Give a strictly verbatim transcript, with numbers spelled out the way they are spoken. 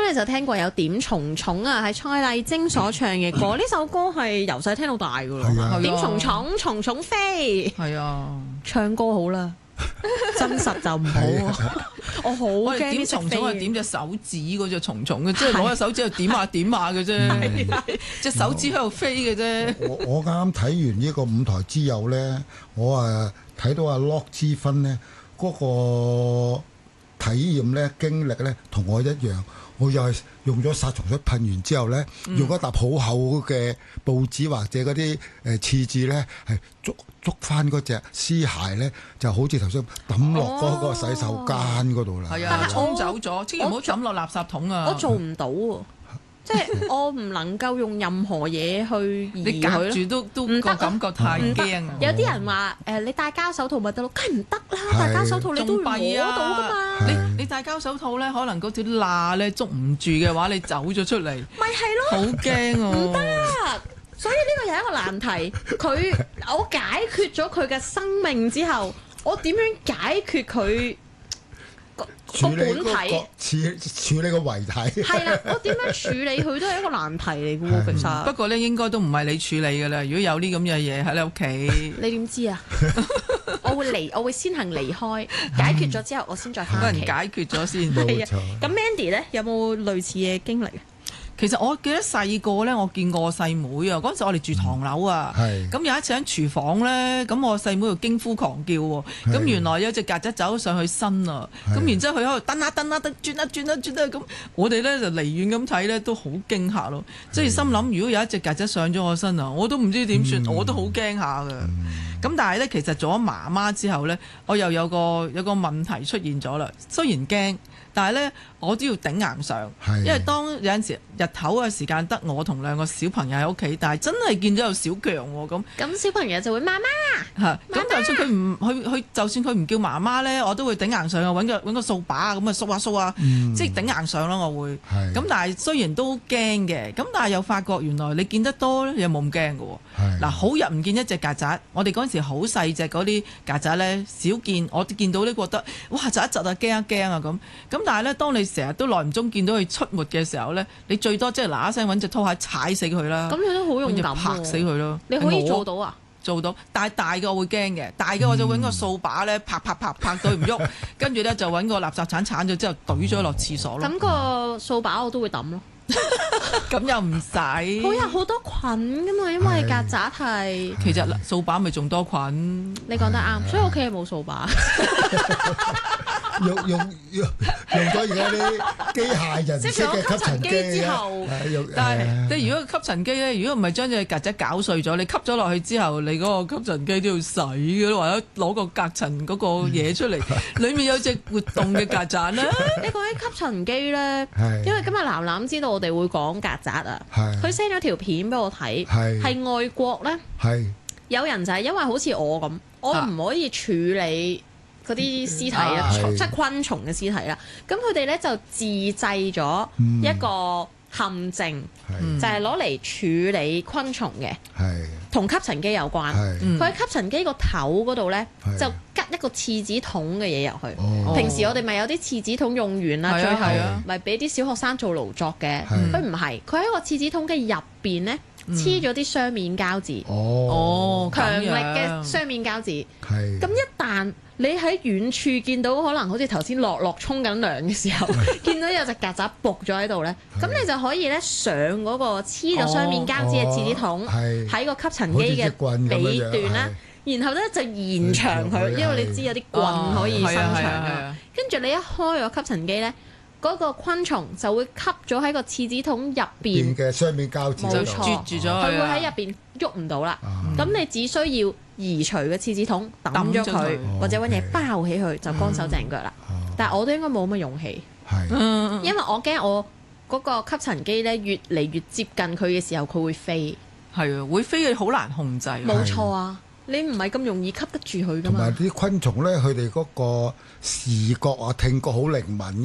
咧就聽過有點蟲蟲啊，係蔡麗晶所唱嘅歌。呢首歌係由細聽到大噶咯。 啊、 點蟲蟲，蟲蟲飛。 係啊， 唱歌好啦，真實就唔好。啊、我好驚點蟲蟲係點隻手指嗰隻蟲蟲嘅，即係攞隻手指去點下點下嘅啫，隻手指喺度飛嘅啫。 我我啱啱睇完呢個舞台之友咧，我啊睇到阿 Lock 之分咧嗰個體驗咧經歷咧同我一樣，我又係用咗殺蟲水噴完之後咧，嗯、用一沓好厚嘅報紙或者嗰啲誒廁紙咧，係捉捉翻嗰隻屍骸咧，就好似頭先抌落嗰個洗手間嗰度啦。 係啊，沖走咗，千祈唔好抌落垃圾桶啊！ 我做唔到喎。即係我唔能夠用任何嘢去移佢咯， 你隔住都都個感覺太驚。 有啲人話誒、呃，你戴膠手套咪得咯，梗係唔得啦！戴膠手套你都摸到噶嘛。 你你戴膠手套咧，可能嗰條罅咧捉唔住嘅話，你走咗出嚟， 咪係咯， 好驚啊！ 唔得，所以呢個又係一個難題。佢我解決咗佢嘅生命之後，我點樣解決佢？ 處理個本體， 處處理個遺體。係啦，我點樣處理佢都係一個難題嚟嘅喎，其實。 不過咧，應該都唔係你處理嘅啦。如果有呢咁嘅嘢喺你屋企， 你點知啊？我會離，我會先行離開，解決咗之後，我先再翻屋企。 人解決咗先。 冇錯。 咁 Mandy 咧，有冇類似嘅經歷？ 其實我記得細個咧，我見過我細妹啊。嗰陣時我哋住唐樓啊，咁、嗯、有一次喺廚房咧，咁我細妹就驚呼狂叫喎。咁原來有隻曱甴走上去身啊，咁然之後佢喺度蹬下蹬下蹬，轉啊轉啊轉啊咁。我哋咧就離遠咁睇咧，都好驚嚇咯。即係心諗，如果有一隻曱甴上咗我身啊，我都唔知點算，嗯、我都好驚嚇㗎。咁、嗯、但係咧，其實做咗媽媽之後咧，我又有個有個問題出現咗啦。雖然驚，但係咧我都要頂硬上，因為當有陣時日頭嘅時間得我同兩個小朋友喺屋企，但係真係見到有小強喎咁。咁小朋友就會媽媽嚇，咁就算佢唔佢佢，就算佢唔叫媽媽咧，我都會頂硬上啊，揾個揾個掃把啊，咁啊掃下掃下，嗯、即係頂硬上咯，我會。咁但係雖然都驚嘅，咁但係又發覺原來你見得多咧，又冇咁驚嘅喎。嗱，好日唔見一隻曱甴，我哋嗰陣時好細隻嗰啲曱甴咧，少見，我見到咧覺得哇窒一窒啊，驚一驚啊咁。咁但係咧，當你成日都耐唔中見到佢出沒嘅時候咧，你最多即係嗱一聲揾隻拖鞋踩死佢啦。咁你都好勇敢喎， 拍死佢咯。 你可以做到啊？ 做到，但係大嘅我會驚嘅，大嘅我就揾個掃把咧，拍拍拍拍到唔喐，跟住咧就揾個垃圾鏟鏟咗之後，懟咗落廁所咯。 咁個掃把我都會抌咯。 咁又唔使。 好有好多菌噶嘛，因為曱甴係。 其實掃把咪仲多菌。 你講得啱，所以屋企係冇掃把。 用用用用咗而家啲機械人式嘅吸塵機之後， 但係你如果吸塵機咧，如果唔係將隻曱甴搞碎咗，你吸咗落去之後，你嗰個吸塵機都要洗嘅，或者攞個隔塵嗰個嘢出嚟，裡面有隻活動嘅曱甴咧。 你講起吸塵機咧，因為今日藍藍知道我哋會講曱甴啊，佢 send 咗條片俾我睇，係外國咧，有人就係因為好似我咁，我唔可以處理嗰啲屍體啦，啊、即係昆蟲嘅屍體啦。咁佢哋咧就自製咗一個陷阱，嗯、就係攞嚟處理昆蟲嘅，同吸塵機有關。佢喺吸塵機個頭嗰度咧，就吉一個廁紙筒嘅嘢入去。哦、平時我哋咪有啲廁紙筒用完啦，最後咪俾啲小學生做勞作嘅。佢唔係，佢喺個廁紙筒嘅入邊咧黐咗啲雙面膠紙。哦，強力嘅雙面膠紙。係。咁一旦你喺遠處見到可能好似頭先樂樂沖緊涼嘅時候，見到有隻曱甴伏咗喺度咧，咁你就可以咧上嗰個黐咗雙面膠紙嘅廁紙筒，喺個吸塵機嘅尾段咧，然後咧就延長佢，因為你知有啲棍可以伸長嘅。跟住你一開個吸塵機咧，嗰個昆蟲就會吸咗喺個廁紙筒入邊嘅雙面膠紙， 冇錯， 啜住咗， 佢會喺入邊喐唔到啦。咁你只需要移除嘅廁紙筒抌咗佢，或者揾嘢包起佢就乾手淨腳啦。但係我都應該冇乜勇氣，因為我驚我嗰個吸塵機咧越嚟越接近佢嘅時候，佢會飛。係啊，會飛，好難控制。冇錯啊，你唔係咁容易吸得住佢噶嘛。同埋啲昆蟲咧，佢哋嗰個視覺啊、聽覺好靈敏